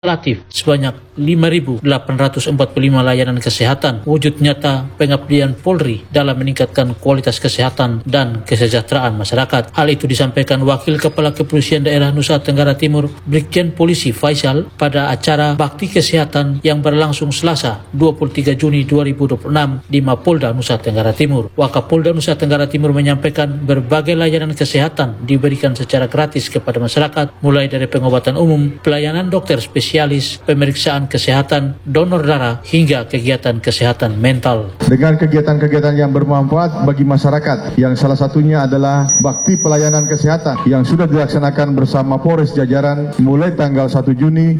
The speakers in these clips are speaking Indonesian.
relatif sebanyak 5.845 layanan kesehatan, wujud nyata pengabdian Polri dalam meningkatkan kualitas kesehatan dan kesejahteraan masyarakat. Hal itu disampaikan Wakil Kepala Kepolisian Daerah Nusa Tenggara Timur, Brigjen Polisi Faisal, pada acara Bakti Kesehatan yang berlangsung Selasa 23 Juni 2026 di Mapolda Nusa Tenggara Timur. Wakapolda Nusa Tenggara Timur menyampaikan berbagai layanan kesehatan diberikan secara gratis kepada masyarakat, mulai dari pengobatan umum, pelayanan dokter spesialis, pemeriksaan kesehatan, donor darah, hingga kegiatan kesehatan mental. Dengan kegiatan-kegiatan yang bermanfaat bagi masyarakat, yang salah satunya adalah bakti pelayanan kesehatan yang sudah dilaksanakan bersama Polres jajaran mulai tanggal 1 Juni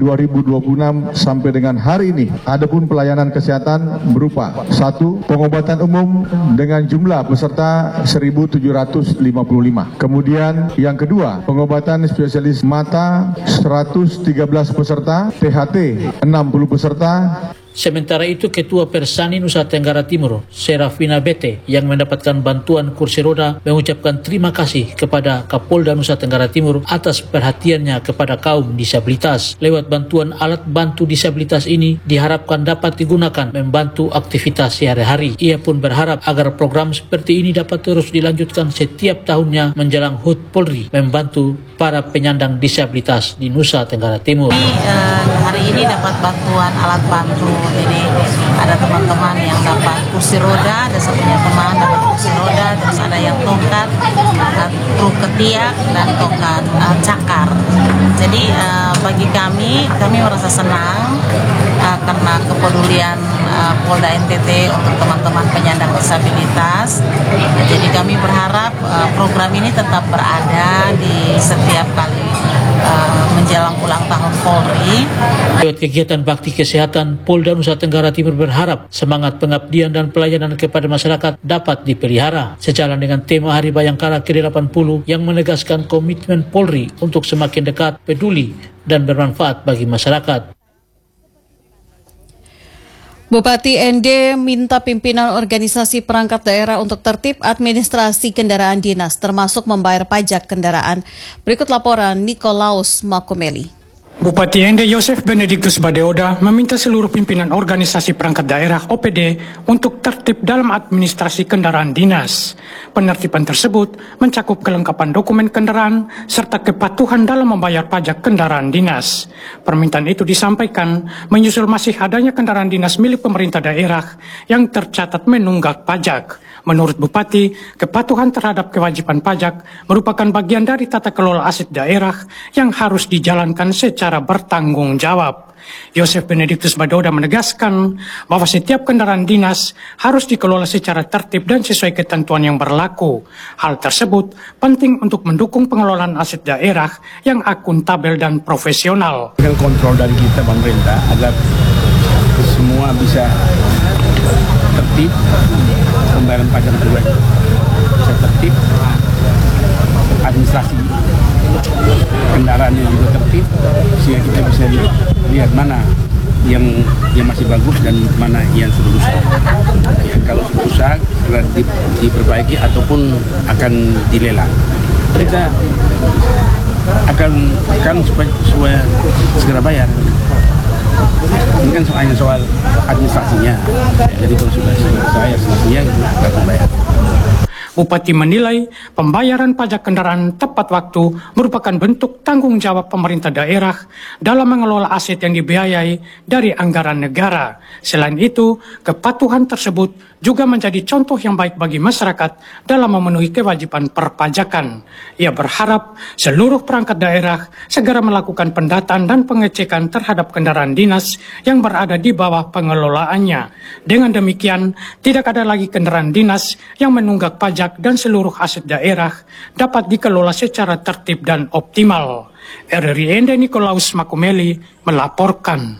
2026 sampai dengan hari ini. Adapun pelayanan kesehatan berupa: 1. Pengobatan umum dengan jumlah peserta 1.755. Kemudian yang kedua, pengobatan spesialis mata 113 peserta, THT 60 peserta. Sementara itu, Ketua Persani Nusa Tenggara Timur, Serafina Bete, yang mendapatkan bantuan kursi roda, mengucapkan terima kasih kepada Kapolda Nusa Tenggara Timur atas perhatiannya kepada kaum disabilitas. Lewat bantuan alat bantu disabilitas ini diharapkan dapat digunakan membantu aktivitas sehari-hari. Ia pun berharap agar program seperti ini dapat terus dilanjutkan setiap tahunnya menjelang HUT Polri membantu para penyandang disabilitas di Nusa Tenggara Timur. Hari ini dapat bantuan alat bantu. Jadi ada teman-teman yang dapat kursi roda, ada satunya teman dapat kursi roda, terus ada yang tongkat, truk ketiak, dan tongkat cakar. Jadi bagi kami merasa senang karena kepedulian Polda NTT untuk teman-teman penyandang disabilitas. Jadi kami berharap program ini tetap berada di setiap kali menjelang ulang tahun Polri. Lewat kegiatan bakti kesehatan, Polda Nusa Tenggara Timur berharap semangat pengabdian dan pelayanan kepada masyarakat dapat dipelihara. Sejalan dengan tema Hari Bayangkara ke-80 yang menegaskan komitmen Polri untuk semakin dekat, peduli, dan bermanfaat bagi masyarakat. Bupati ND minta pimpinan organisasi perangkat daerah untuk tertib administrasi kendaraan dinas, termasuk membayar pajak kendaraan. Berikut laporan Nikolaus Makumeli. Bupati ND Yosef Benediktus Badeoda meminta seluruh pimpinan organisasi perangkat daerah OPD untuk tertib dalam administrasi kendaraan dinas. Penertiban tersebut mencakup kelengkapan dokumen kendaraan serta kepatuhan dalam membayar pajak kendaraan dinas. Permintaan itu disampaikan menyusul masih adanya kendaraan dinas milik pemerintah daerah yang tercatat menunggak pajak. Menurut Bupati, kepatuhan terhadap kewajiban pajak merupakan bagian dari tata kelola aset daerah yang harus dijalankan secara bertanggung jawab. Yosef Benediktus Badeoda menegaskan bahwa setiap kendaraan dinas harus dikelola secara tertib dan sesuai ketentuan yang berlaku. Hal tersebut penting untuk mendukung pengelolaan aset daerah yang akuntabel dan profesional. Dengan kontrol dari kita pemerintah agar semua bisa tertib, pembayaran pajak juga bisa tertib, administrasi kendaraannya juga tertib, sehingga kita bisa lihat mana yang masih bagus dan mana yang sudah rusak. Kalau sudah rusak, diperbaiki ataupun akan dilelang. Kita akan supaya segera bayar. Ini kan hanya soal administrasinya, jadi kalau sudah selesai administrasinya kita akan bayar. Bupati menilai pembayaran pajak kendaraan tepat waktu merupakan bentuk tanggung jawab pemerintah daerah dalam mengelola aset yang dibiayai dari anggaran negara. Selain itu, kepatuhan tersebut juga menjadi contoh yang baik bagi masyarakat dalam memenuhi kewajiban perpajakan. Ia berharap seluruh perangkat daerah segera melakukan pendataan dan pengecekan terhadap kendaraan dinas yang berada di bawah pengelolaannya. Dengan demikian, tidak ada lagi kendaraan dinas yang menunggak pajak dan seluruh aset daerah dapat dikelola secara tertib dan optimal. RRI ND Nikolaus Makumeli melaporkan.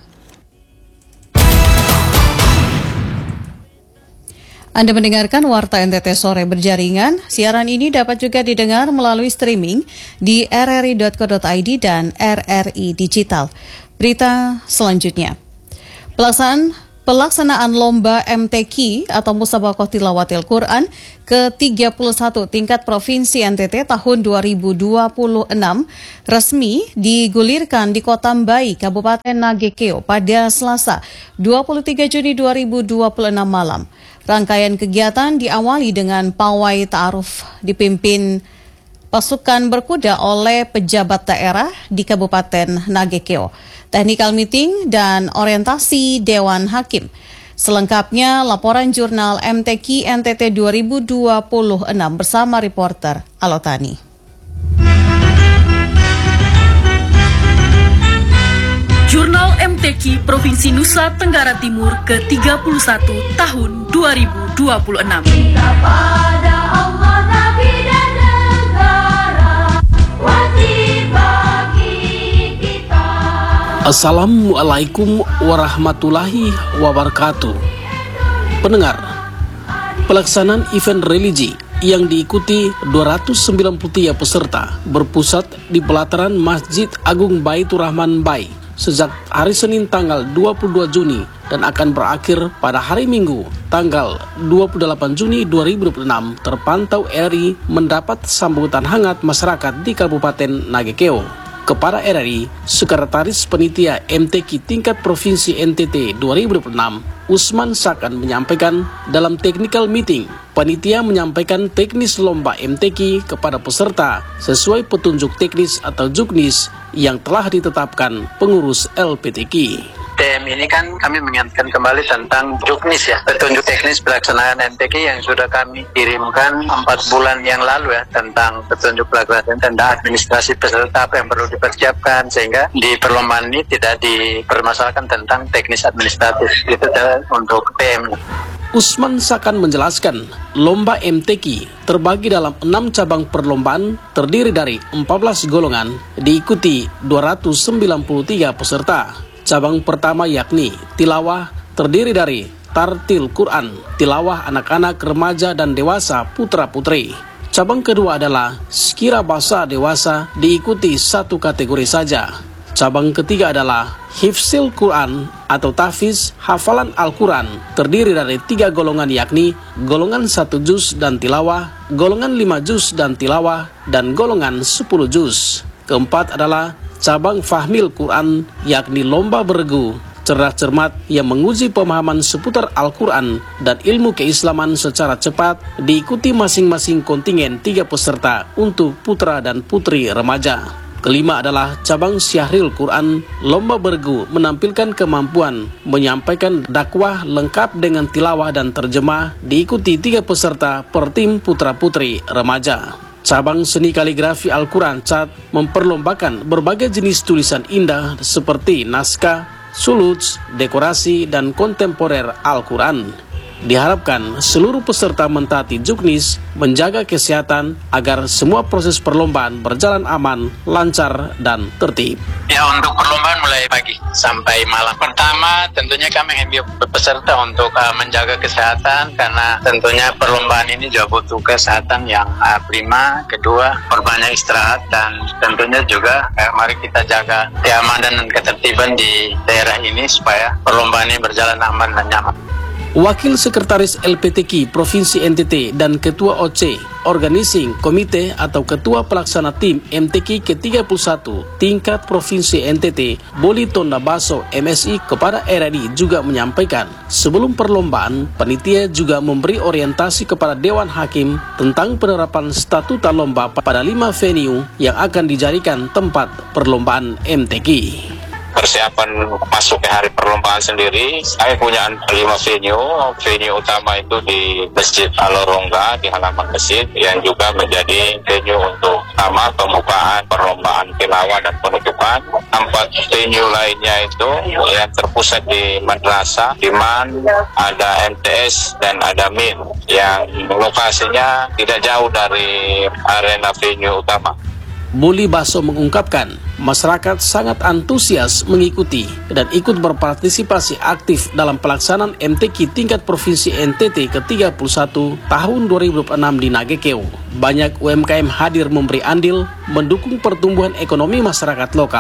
Anda mendengarkan Warta NTT Sore Berjaringan. Siaran ini dapat juga didengar melalui streaming di rri.co.id dan RRI Digital. Berita selanjutnya. Pelaksanaan Pelaksanaan Lomba MTQ atau Musabaqah Tilawatil Quran ke-31 tingkat Provinsi NTT tahun 2026 resmi digulirkan di Kota Mbai, Kabupaten Nagekeo pada Selasa 23 Juni 2026 malam. Rangkaian kegiatan diawali dengan pawai ta'aruf dipimpin pasukan berkuda oleh pejabat daerah di Kabupaten Nagekeo, technical meeting dan orientasi Dewan Hakim. Selengkapnya laporan jurnal MTQ NTT 2026 bersama reporter Alotani. Jurnal MTQ Provinsi Nusa Tenggara Timur ke-31 tahun 2026. Assalamualaikum warahmatullahi wabarakatuh. Pendengar, pelaksanaan event religi yang diikuti 293 peserta berpusat di pelataran Masjid Agung Baitur Rahman Mbai sejak hari Senin tanggal 22 Juni dan akan berakhir pada hari Minggu tanggal 28 Juni 2026 terpantau RRI mendapat sambutan hangat masyarakat di Kabupaten Nagekeo. Kepada RRI, Sekretaris Panitia MTQ tingkat Provinsi NTT 2026, Usman Sakan menyampaikan dalam technical meeting, panitia menyampaikan teknis lomba MTQ kepada peserta sesuai petunjuk teknis atau juknis yang telah ditetapkan pengurus LPTQ. TM ini kan kami mengingatkan kembali tentang juknis ya, petunjuk teknis pelaksanaan MTQ yang sudah kami kirimkan 4 bulan yang lalu ya, tentang petunjuk pelaksanaan tentang administrasi peserta apa yang perlu dipersiapkan sehingga di perlombaan ini tidak dipermasalahkan tentang teknis administratif. Itu untuk TM. Usman Sakan menjelaskan, lomba MTQ terbagi dalam 6 cabang perlombaan terdiri dari 14 golongan, diikuti 293 peserta. Cabang pertama yakni tilawah terdiri dari tartil Quran, tilawah anak-anak, remaja, dan dewasa putra-putri. Cabang kedua adalah skira bahasa dewasa diikuti 1 kategori saja. Cabang ketiga adalah hifzil Quran atau tahfiz hafalan Al-Quran terdiri dari 3 golongan yakni golongan 1 juz dan tilawah, golongan 5 juz dan tilawah, dan golongan 10 juz. Keempat adalah cabang fahmil Quran yakni lomba beregu cerdas cermat yang menguji pemahaman seputar Al-Quran dan ilmu keislaman secara cepat diikuti masing-masing kontingen 3 peserta untuk putra dan putri remaja. Kelima adalah cabang syahril Quran, lomba beregu menampilkan kemampuan menyampaikan dakwah lengkap dengan tilawah dan terjemah diikuti 3 peserta per tim putra-putri remaja. Cabang seni kaligrafi Al-Quran Cat memperlombakan berbagai jenis tulisan indah seperti naskah, suluj, dekorasi, dan kontemporer Al-Quran. Diharapkan seluruh peserta mentaati juknis, menjaga kesehatan agar semua proses perlombaan berjalan aman, lancar, dan tertib. Ya, untuk perlombaan mulai pagi sampai malam. Pertama, tentunya kami himbau peserta untuk menjaga kesehatan karena tentunya perlombaan ini juga butuh kesehatan yang prima. Kedua, perbanyak istirahat dan tentunya juga mari kita jaga keamanan dan ketertiban di daerah ini supaya perlombaan ini berjalan aman dan nyaman. Wakil Sekretaris LPTQ Provinsi NTT dan Ketua OC Organizing Komite atau Ketua Pelaksana Tim MTQ ke-31 tingkat Provinsi NTT Boli Tonda Baso MSI kepada RRI juga menyampaikan sebelum perlombaan panitia juga memberi orientasi kepada Dewan Hakim tentang penerapan statuta lomba pada 5 venue yang akan dijadikan tempat perlombaan MTQ. Persiapan masuk ke hari perlombaan sendiri, saya punya 5 venue utama itu di Masjid Al-Rongga di halaman masjid yang juga menjadi venue untuk utama pembukaan perlombaan tilawah dan penutupan. 4 venue lainnya itu yang terpusat di Madrasah, Iman, ada MTS dan ada MIN yang lokasinya tidak jauh dari arena venue utama. Boli Baso mengungkapkan, masyarakat sangat antusias mengikuti dan ikut berpartisipasi aktif dalam pelaksanaan MTQ tingkat Provinsi NTT ke-31 tahun 2026 di Nagekeo. Banyak UMKM hadir memberi andil mendukung pertumbuhan ekonomi masyarakat lokal.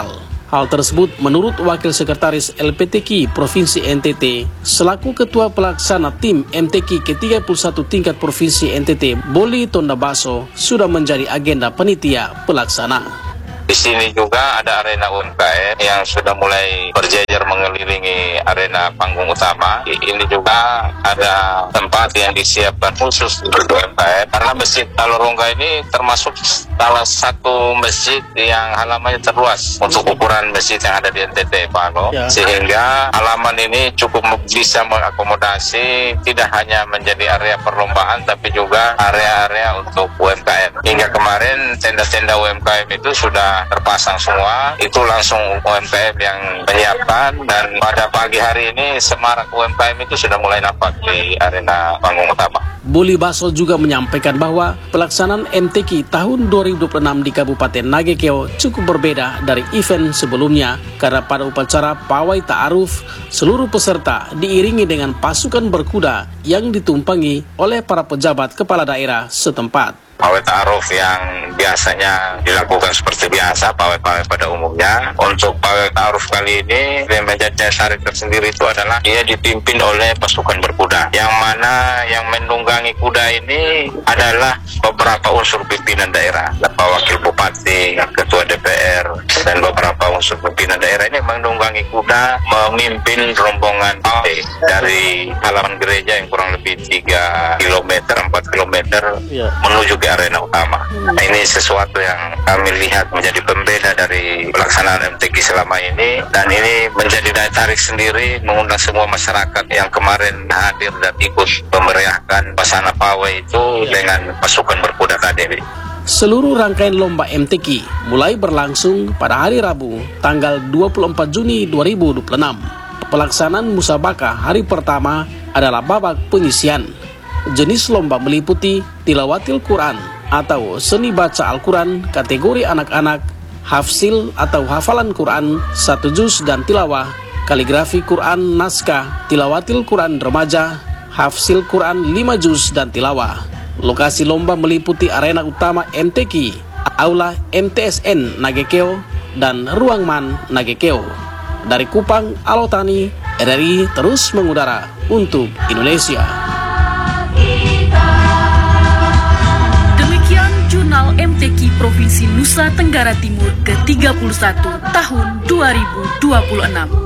Hal tersebut menurut Wakil Sekretaris LPTKI Provinsi NTT selaku Ketua Pelaksana Tim MTKI ke-31 tingkat Provinsi NTT, Boli Tondabaso, sudah menjadi agenda panitia pelaksana. Di sini juga ada arena UMKM yang sudah mulai berjejer mengelilingi arena panggung utama. Ini juga ada tempat yang disiapkan khusus untuk UMKM karena Masjid Alorongga ini termasuk salah satu masjid yang halamannya terluas untuk ukuran masjid yang ada di NTT, Pak Ano. Sehingga halaman ini cukup bisa mengakomodasi tidak hanya menjadi area perlombaan tapi juga area-area untuk UMKM. Hingga kemarin tenda-tenda UMKM itu sudah terpasang semua, itu langsung UMKM yang menyiapkan, dan pada pagi hari ini semarak UMKM itu sudah mulai nampak di arena panggung utama. Boli Baso juga menyampaikan bahwa pelaksanaan MTQ tahun 2026 di Kabupaten Nagekeo cukup berbeda dari event sebelumnya karena pada upacara pawai ta'aruf seluruh peserta diiringi dengan pasukan berkuda yang ditumpangi oleh para pejabat kepala daerah setempat. Pawai ta'aruf yang biasanya dilakukan seperti biasa, pawai-pawai pada umumnya. Untuk pawai ta'aruf kali ini, yang menjadi daya tarik tersendiri itu adalah dia dipimpin oleh pasukan berkuda. Yang mana yang menunggangi kuda ini adalah beberapa unsur pimpinan daerah. Bapak Wakil Bupati, Ketua DPR, dan beberapa unsur pimpinan daerah ini menunggangi kuda memimpin rombongan pawai dari halaman gereja yang kurang lebih 3 km, 4 km menuju ke arena utama. Nah, ini sesuatu yang kami lihat menjadi pembeda dari pelaksanaan MTQ selama ini, dan ini menjadi daya tarik sendiri mengundang semua masyarakat yang kemarin hadir dan ikut memeriahkan pasana pawai itu dengan pasukan berkuda tadi. Seluruh rangkaian lomba MTQ mulai berlangsung pada hari Rabu, tanggal 24 Juni 2026. Pelaksanaan musabakah hari pertama adalah babak penyisian. Jenis lomba meliputi tilawatil Quran atau seni baca Al-Quran kategori anak-anak, hafsil atau hafalan Quran 1 juz dan tilawah, kaligrafi Quran naskah, tilawatil Quran remaja, hafsil Quran 5 juz dan tilawah. Lokasi lomba meliputi arena utama MTQ, Aula MTSN Nagekeo, dan Ruang Man Nagekeo. Dari Kupang, Alotani, RRI terus mengudara untuk Indonesia. Demikian Jurnal MTQ Provinsi Nusa Tenggara Timur ke-31 tahun 2026.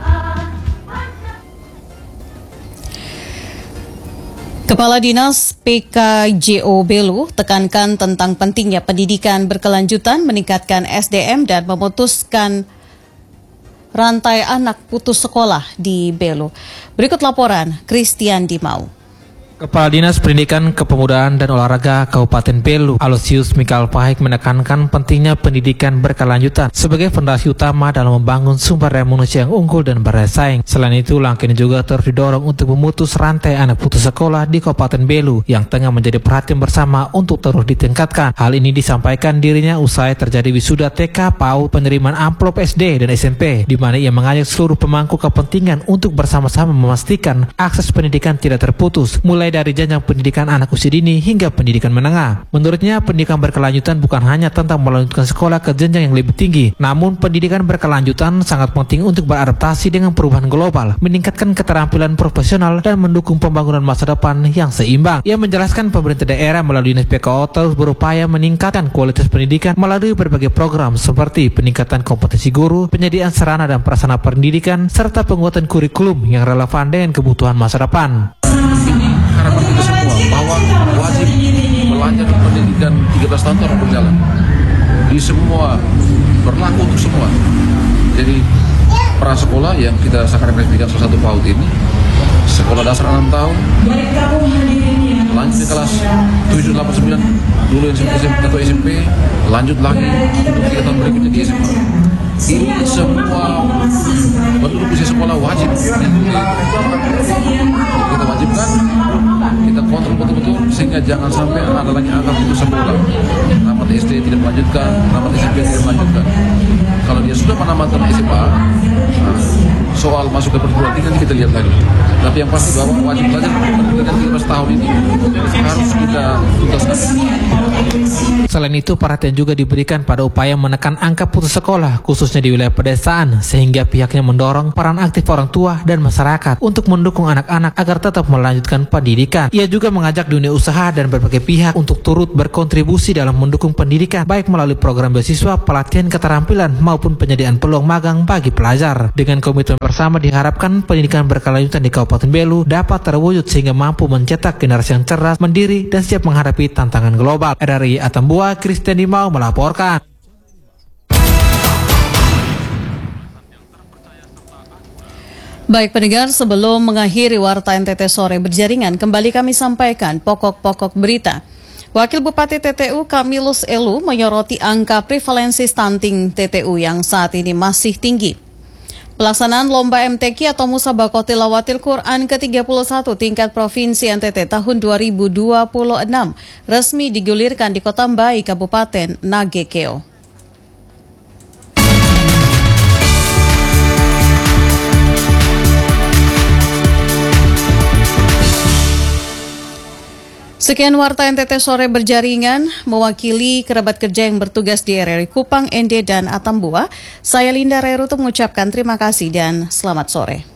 Kepala Dinas PKJO Belu tekankan tentang pentingnya pendidikan berkelanjutan, meningkatkan SDM dan memutuskan rantai anak putus sekolah di Belu. Berikut laporan Christian Dimau. Kepala Dinas Pendidikan, Kepemudaan dan Olahraga Kabupaten Belu, Aloysius Mikael Pahik, menekankan pentingnya pendidikan berkelanjutan sebagai fondasi utama dalam membangun sumber daya manusia yang unggul dan bersaing. Selain itu, langkah ini juga terus didorong untuk memutus rantai anak putus sekolah di Kabupaten Belu yang tengah menjadi perhatian bersama untuk terus ditingkatkan. Hal ini disampaikan dirinya usai terjadi wisuda TK, PAUD, penerimaan amplop SD dan SMP, di mana ia mengajak seluruh pemangku kepentingan untuk bersama-sama memastikan akses pendidikan tidak terputus, mulai dari jenjang pendidikan anak usia dini hingga pendidikan menengah. Menurutnya, pendidikan berkelanjutan bukan hanya tentang melanjutkan sekolah ke jenjang yang lebih tinggi, namun pendidikan berkelanjutan sangat penting untuk beradaptasi dengan perubahan global, meningkatkan keterampilan profesional, dan mendukung pembangunan masa depan yang seimbang. Ia menjelaskan pemerintah daerah melalui Dinas PKO terus berupaya meningkatkan kualitas pendidikan melalui berbagai program seperti peningkatan kompetensi guru, penyediaan sarana dan prasarana pendidikan, serta penguatan kurikulum yang relevan dengan kebutuhan masa depan. Harapan kita semua bahwa wajib belajar pendidikan 13 tahun terus berjalan di semua, berlaku untuk semua. Jadi prasekolah yang kita sekarang resmikan salah satu PAUD ini, sekolah dasar 6 tahun, lanjut di kelas 7, 8, 9, dulu yang SMP atau SMP, lanjut lagi untuk 3 tahun berikutnya di SMA. Ini semua penduduk usia sekolah wajib. Kita wajibkan, kita kontrol betul-betul sehingga jangan sampai ada lagi anak putus sekolah, tamat SD tidak melanjutkan, tamat SMP tidak melanjutkan. Kalau dia sudah menamatkan SMA, soal masuk ke perguruan tinggi kita lihat lagi. Tapi yang pasti bahwa wajib belajar pendidikan 13 tahun ini harus kita tuntaskan. Selain itu, perhatian juga diberikan pada upaya menekan angka putus sekolah, khususnya di wilayah pedesaan, sehingga pihaknya mendorong peran aktif orang tua dan masyarakat untuk mendukung anak-anak agar tetap melanjutkan pendidikan. Ia juga mengajak dunia usaha dan berbagai pihak untuk turut berkontribusi dalam mendukung pendidikan, baik melalui program beasiswa, pelatihan keterampilan, maupun penyediaan peluang magang bagi pelajar. Dengan komitmen bersama diharapkan pendidikan berkelanjutan di Kabupaten Belu dapat terwujud sehingga mampu mencetak generasi yang cerdas, mandiri, dan siap menghadapi tantangan global. RRI Atambua, Christian Dimau melaporkan. Baik pendengar, sebelum mengakhiri Warta NTT Sore berjaringan, kembali kami sampaikan pokok-pokok berita. Wakil Bupati TTU Kamilus Elu menyoroti angka prevalensi stunting TTU yang saat ini masih tinggi. Pelaksanaan Lomba MTQ atau Musabaqah Tilawatil Quran ke-31 tingkat Provinsi NTT tahun 2026 resmi digulirkan di Kota Mbai, Kabupaten Nagekeo. Sekian Warta NTT Sore berjaringan, mewakili kerabat kerja yang bertugas di RRI Kupang, ND, dan Atambua. Saya Linda Rerutu mengucapkan terima kasih dan selamat sore.